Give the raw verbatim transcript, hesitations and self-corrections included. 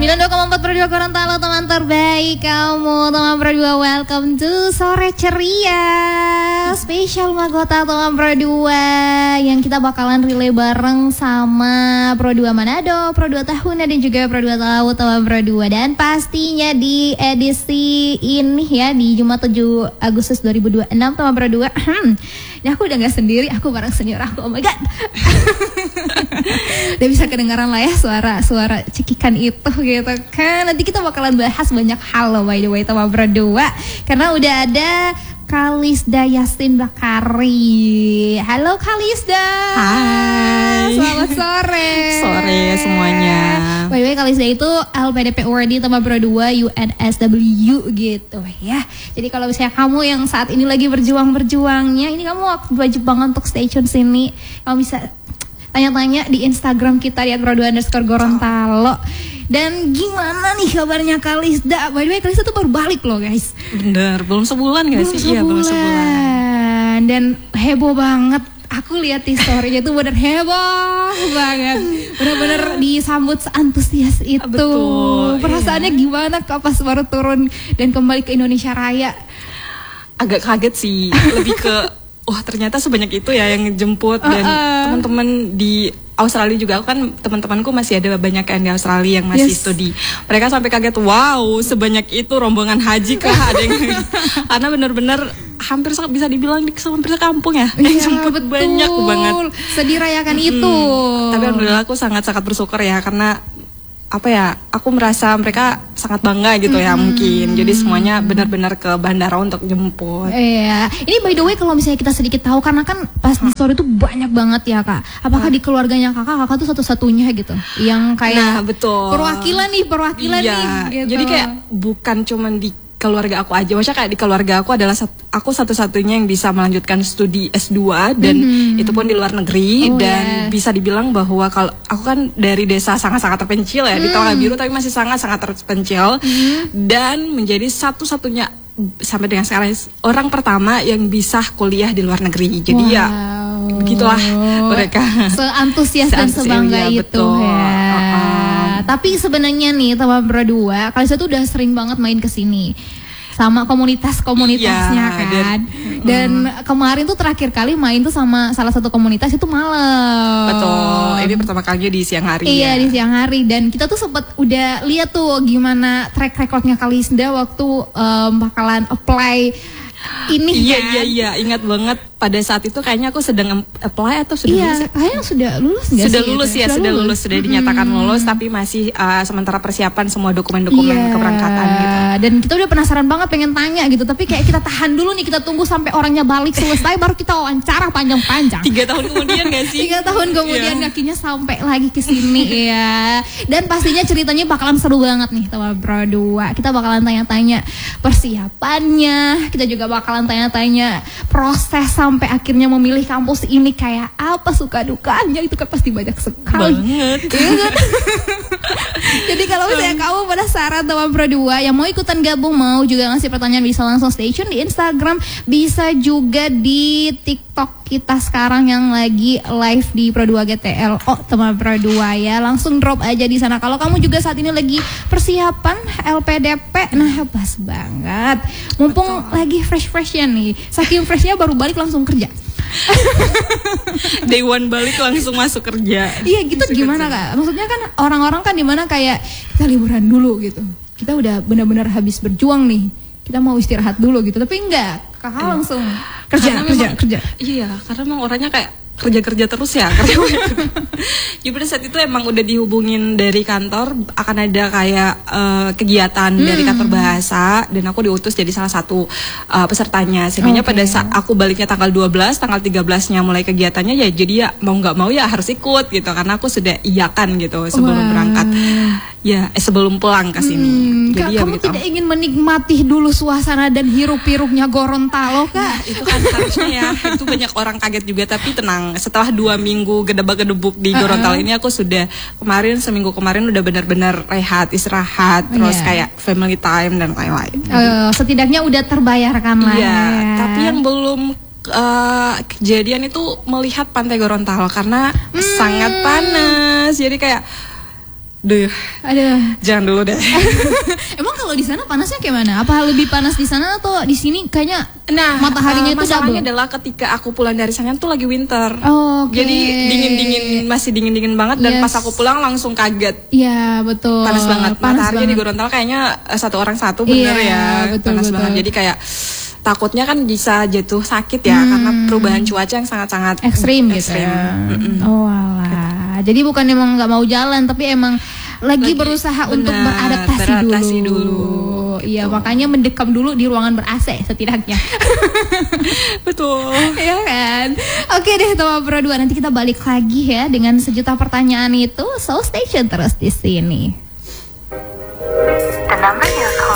sembilan puluh dua koma empat Pro dua Gorontalo, teman terbaik kamu. Teman Pro dua, welcome to Sore Ceria spesial Magota teman Pro dua, yang kita bakalan relay bareng sama Pro dua Manado, Pro dua Tahuna, dan juga Pro dua Talaut teman Pro dua. Dan pastinya di edisi ini ya, di Jumat tujuh Agustus dua ribu dua puluh enam teman Pro dua. Ini aku udah gak sendiri, aku bareng senior aku. Oh my god. Udah bisa kedengaran lah ya suara-suara cekikan itu gitu kan. Nanti kita bakalan bahas banyak hal loh by the way teman Pro dua, karena udah ada Kalisda Yastin Bakari. Halo Kalisda. Hai. Selamat sore. Sore semuanya. By the way, Kalisda itu L P D P awardee teman Pro dua U N S W gitu ya. Jadi kalau misalnya kamu yang saat ini lagi berjuang-berjuangnya, ini kamu wajib banget untuk stay tune sini. Kamu bisa tanya-tanya di Instagram kita di Pro dua underscore Gorontalo. Dan gimana nih kabarnya Kalisda? By the way, Kalisda tuh baru balik loh guys. Bener, belum sebulan gak sih? Iya, belum sebulan. Dan heboh banget. Aku lihat di story-nya tuh bener heboh banget. Bener-bener disambut seantusias itu. Betul, perasaannya iya. Gimana kak pas baru turun dan kembali ke Indonesia Raya? Agak kaget sih, lebih ke wah ternyata sebanyak itu ya yang jemput. Dan uh, uh. teman-teman di Australia juga, aku kan teman-temanku masih ada banyak yang di Australia yang masih yes. studi. Mereka sampai kaget, wow sebanyak itu rombongan haji kah ada yang karena benar-benar hampir bisa dibilang di hampir kampung ya. Iya, jemput betul. Banyak banget. Sedih rayakan hmm, itu. Tapi alhamdulillah aku sangat-sangat bersyukur ya, karena apa ya, aku merasa mereka sangat bangga gitu ya, hmm. mungkin. Jadi semuanya benar-benar ke bandara untuk jemput. Iya. Ini by the way kalau misalnya kita sedikit tahu, karena kan pas di story itu banyak banget ya kak. Apakah di keluarganya kakak, kakak tuh satu-satunya gitu yang kayak nah, betul. perwakilan nih, perwakilan iya. nih gitu. Jadi kayak bukan cuman di keluarga aku aja, maksudnya kayak di keluarga aku adalah satu, aku satu-satunya yang bisa melanjutkan studi S dua dan mm-hmm. itu pun di luar negeri. Oh, dan yes. bisa dibilang bahwa kalau aku kan dari desa sangat-sangat terpencil ya, mm. di Telaga Biru, tapi masih sangat-sangat terpencil, mm. dan menjadi satu-satunya sampai dengan sekarang orang pertama yang bisa kuliah di luar negeri. Jadi wow. ya begitulah mereka. Seantusias dan sebangga ya, itu betul. Ya. Uh-uh. Tapi sebenarnya nih teman Pro dua, Kalisda tuh udah sering banget main ke sini sama komunitas-komunitasnya iya, kan. Dan, dan mm. kemarin tuh terakhir kali main tuh sama salah satu komunitas itu malam. Betul. Ini pertama kalinya di siang hari. Iya, ya. di siang hari. Dan kita tuh sempat udah lihat tuh gimana track recordnya Kalisda waktu um, bakalan apply ini iya, kan. Iya iya ingat banget pada saat itu kayaknya aku sedang apply atau sudah iya, lulus? Kayaknya sudah lulus nggak Sudah sih lulus gitu? ya, sudah, sudah lulus, lulus sudah dinyatakan hmm. lulus, tapi masih uh, sementara persiapan semua dokumen-dokumen yeah. keberangkatan gitu. Dan kita udah penasaran banget pengen tanya gitu, tapi kayak kita tahan dulu nih, kita tunggu sampai orangnya balik selesai baru kita wawancara panjang-panjang. Tiga tahun kemudian gak sih? Tiga tahun kemudian yeah. kakinya sampai lagi ke sini ya. Dan pastinya ceritanya bakalan seru banget nih teman Pro dua. Kita bakalan tanya-tanya persiapannya, kita juga bakalan tanya-tanya proses sampai akhirnya memilih pilih kampus ini kayak apa, suka dukanya itu kan pasti banyak sekali banget. Jadi kalau misalnya kamu penasaran teman Pro dua yang mau ikutan gabung, mau juga ngasih pertanyaan, bisa langsung stay tune di Instagram, bisa juga di TikTok kita sekarang yang lagi live di Pro dua G T L. Oh teman Pro dua ya, langsung drop aja di sana. Kalau kamu juga saat ini lagi persiapan L P D P, nah pas banget, mumpung betul. Lagi fresh-freshnya nih, saking freshnya baru balik langsung kerja. Day one balik langsung masuk kerja. Iya gitu. Masuk gimana kerja. Kak? Maksudnya kan orang-orang kan dimana kayak kita liburan dulu gitu, kita udah benar-benar habis berjuang nih, kita mau istirahat dulu gitu, tapi enggak, kakak iya. langsung kerja karena kerja memang, kerja. Iya, karena emang orangnya kayak kerja-kerja terus ya, kerja. Jadi pada saat itu emang udah dihubungin dari kantor akan ada kayak uh, kegiatan hmm. dari kantor bahasa, dan aku diutus jadi salah satu uh, pesertanya. Sehingga okay. pada saat aku baliknya tanggal dua belas, tanggal tiga belasnya mulai kegiatannya, ya jadi ya mau nggak mau ya harus ikut gitu, karena aku sudah iyakan gitu sebelum wow. berangkat. Ya, eh, sebelum pulang ke sini. Hmm, jadi Kak, ya kamu begitu. Tidak ingin menikmati dulu suasana dan hiruk-pikuknya Gorontalo, Kak? Nah, itu kan harusnya ya. Itu banyak orang kaget juga, tapi tenang. Setelah dua minggu gedebak-gedebuk di Gorontalo uh -uh. ini, aku sudah kemarin seminggu kemarin udah benar-benar rehat, istirahat, terus yeah. kayak family time dan lain-lain. Uh, setidaknya udah terbayarkan lah. Iya, ya. Tapi yang belum uh, kejadian itu melihat Pantai Gorontalo karena hmm. sangat panas. Jadi kayak Duh, aduh, jangan dulu deh. Emang kalau di sana panasnya kayak mana? Apa lebih panas di sana atau di sini? Kayaknya nah, mataharinya uh, itu masalahnya double. adalah ketika aku pulang dari sana tuh lagi winter. Oh, okay. Jadi dingin-dingin, masih dingin-dingin banget. Dan yes. pas aku pulang langsung kaget. Iya, betul. Panas banget. Panas Mataharinya banget. Di Gorontalo kayaknya satu orang satu, bener yeah, ya. Betul, panas betul. banget. Jadi kayak takutnya kan bisa jatuh sakit ya, hmm. karena perubahan cuaca yang sangat-sangat ekstrim gitu ekstrim. ya. Mm-mm. Oh alah. Jadi bukan emang nggak mau jalan, tapi emang lagi, lagi berusaha benar, untuk beradaptasi, beradaptasi dulu. dulu. Iya, gitu. Makanya mendekam dulu di ruangan ber-A C setidaknya. Betul. Iya kan. Oke deh teman Pro dua, nanti kita balik lagi ya dengan sejuta pertanyaan itu. So stay tune terus di sini. The number